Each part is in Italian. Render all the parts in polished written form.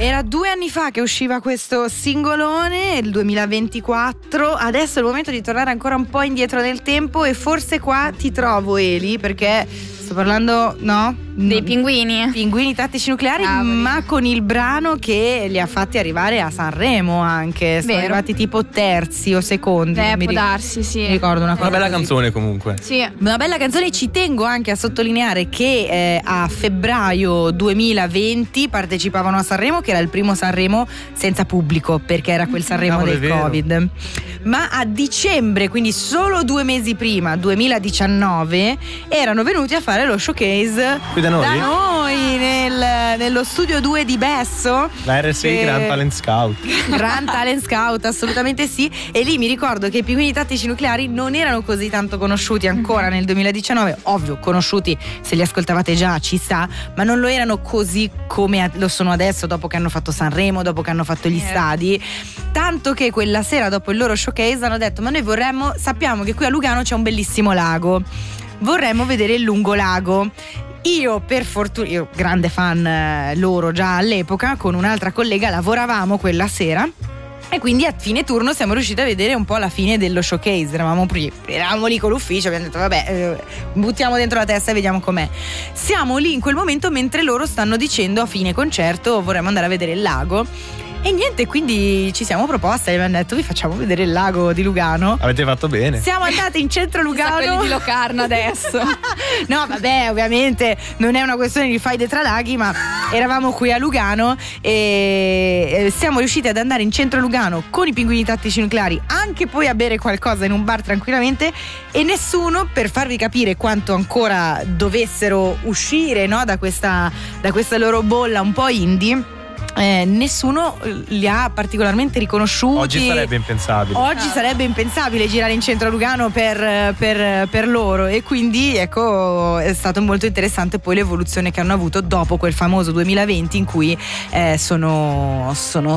era 2 anni fa che usciva questo singolone, il 2024. Adesso è il momento di tornare ancora un po' indietro nel tempo e forse qua ti trovo, Eli, perché sto parlando, no? Dei pinguini tattici nucleari, Cavoli. ma con il brano che li ha fatti arrivare a Sanremo anche. Sono Vero. arrivati tipo terzi o secondi. può darsi, sì. Mi ricordo una cosa Una bella così. canzone comunque. Sì. Una bella canzone. Ci tengo anche a sottolineare che a febbraio 2020 partecipavano a Sanremo, che era il primo Sanremo senza pubblico, perché era quel Sanremo Cavolo, è del vero. Covid. Ma a dicembre, quindi solo 2 mesi prima, 2019, erano venuti a fare lo showcase Qui da noi? nello studio 2 di Besso. La RSI Grand Talent Scout. Grand Talent Scout, assolutamente sì. E lì mi ricordo che i pinguini tattici nucleari non erano così tanto conosciuti ancora nel 2019. Ovvio, conosciuti, se li ascoltavate già ci sta, ma non lo erano così come lo sono adesso, dopo che hanno fatto Sanremo, dopo che hanno fatto gli stadi. Tanto che quella sera, dopo il loro showcase, hanno detto: ma noi sappiamo che qui a Lugano c'è un bellissimo lago, vorremmo vedere il lungolago. Io, per fortuna, io grande fan loro già all'epoca, con un'altra collega lavoravamo quella sera e quindi a fine turno siamo riusciti a vedere un po' la fine dello showcase. Eravamo lì con l'ufficio, abbiamo detto vabbè, buttiamo dentro la testa e vediamo com'è. Siamo lì in quel momento mentre loro stanno dicendo a fine concerto vorremmo andare a vedere il lago. E niente, quindi ci siamo proposte e abbiamo detto vi facciamo vedere il lago di Lugano. Avete fatto bene. Siamo andate in centro Lugano. Quelli di Locarno adesso. No, vabbè, ovviamente non è una questione di faide tra laghi, ma eravamo qui a Lugano e siamo riusciti ad andare in centro Lugano con i pinguini tattici nucleari, anche poi a bere qualcosa in un bar tranquillamente, e nessuno, per farvi capire quanto ancora dovessero uscire, no, da questa loro bolla un po' indie, nessuno li ha particolarmente riconosciuti. Oggi sarebbe impensabile. Oggi sarebbe impensabile girare in centro a Lugano per loro, e quindi ecco è stato molto interessante poi l'evoluzione che hanno avuto dopo quel famoso 2020 in cui sono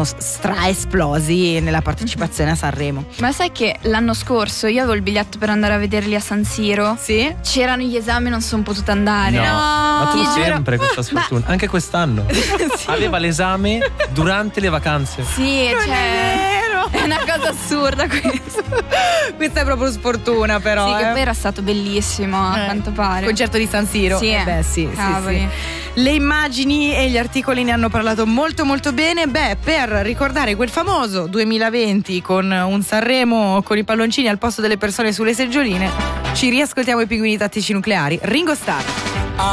straesplosi nella partecipazione a Sanremo. Ma sai che l'anno scorso io avevo il biglietto per andare a vederli a San Siro? Sì? C'erano gli esami e non sono potuta andare. No, ma tu Ti giuro. sempre questa sfortuna. Anche quest'anno aveva l'esame durante le vacanze. Sì, Non è vero. è una cosa assurda questa. Questa è proprio sfortuna, però. Sì, che poi era stato bellissimo a quanto pare. Concerto di San Siro. Sì, Beh, sì, cavoli. sì. Le immagini e gli articoli ne hanno parlato molto molto bene. Beh, per ricordare quel famoso 2020 con un Sanremo con i palloncini al posto delle persone sulle seggioline, ci riascoltiamo i pinguini tattici nucleari. Ringo Starr.